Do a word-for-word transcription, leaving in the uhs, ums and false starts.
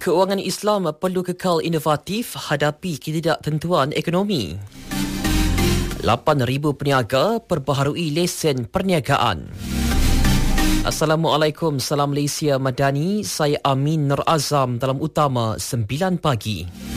Keuangan Islam perlu kekal inovatif hadapi ketidaktentuan ekonomi. lapan ribu peniaga perbaharui lesen perniagaan. Assalamualaikum, salam Malaysia Madani. Saya Amin Nur Azam dalam Utama sembilan pagi.